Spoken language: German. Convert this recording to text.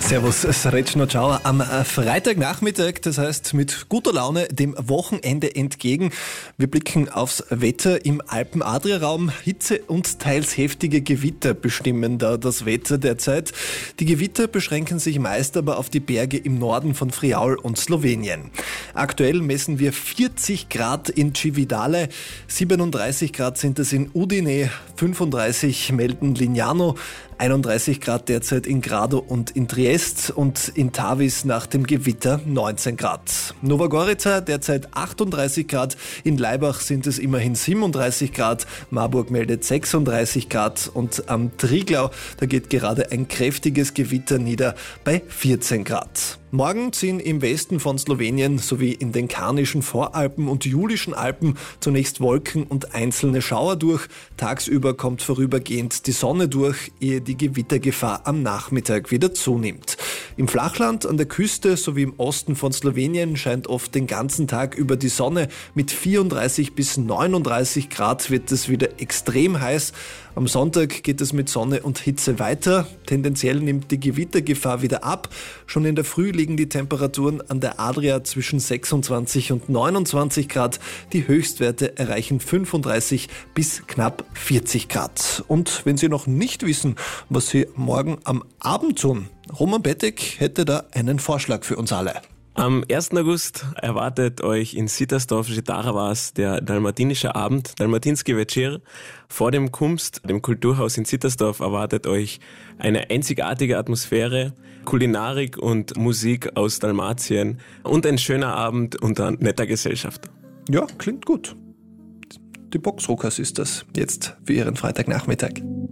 Servus, Srećno ciao. Am Freitagnachmittag, das heißt mit guter Laune dem Wochenende entgegen. Wir blicken aufs Wetter im Alpen-Adria-Raum. Hitze und teils heftige Gewitter bestimmen da das Wetter derzeit. Die Gewitter beschränken sich meist aber auf die Berge im Norden von Friaul und Slowenien. Aktuell messen wir 40 Grad in Cividale, 37 Grad sind es in Udine, 35 melden Lignano, 31 Grad derzeit in Grado und in Triest und in Tavis nach dem Gewitter 19 Grad. Nova Gorica derzeit 38 Grad, in Laibach sind es immerhin 37 Grad, Marburg meldet 36 Grad und am Triglau, da geht gerade ein kräftiges Gewitter nieder bei 14 Grad. Morgen ziehen im Westen von Slowenien sowie in den Karnischen Voralpen und Julischen Alpen zunächst Wolken und einzelne Schauer durch. Tagsüber kommt vorübergehend die Sonne durch, ehe die Gewittergefahr am Nachmittag wieder zunimmt. Im Flachland, an der Küste sowie im Osten von Slowenien scheint oft den ganzen Tag über die Sonne. Mit 34 bis 39 Grad wird es wieder extrem heiß. Am Sonntag geht es mit Sonne und Hitze weiter. Tendenziell nimmt die Gewittergefahr wieder ab. Schon in der Früh liegen die Temperaturen an der Adria zwischen 26 und 29 Grad. Die Höchstwerte erreichen 35 bis knapp 40 Grad. Und wenn Sie noch nicht wissen, was Sie morgen am Abend tun, Roman Bettig hätte da einen Vorschlag für uns alle. Am 1. August erwartet euch in Sittersdorf Žitaravas der Dalmatinische Abend, Dalmatinski Večer. Vor dem Kumst, dem Kulturhaus in Sittersdorf, erwartet euch eine einzigartige Atmosphäre, Kulinarik und Musik aus Dalmatien und ein schöner Abend unter netter Gesellschaft. Ja, klingt gut. Die Boxrockers ist das jetzt für Ihren Freitagnachmittag.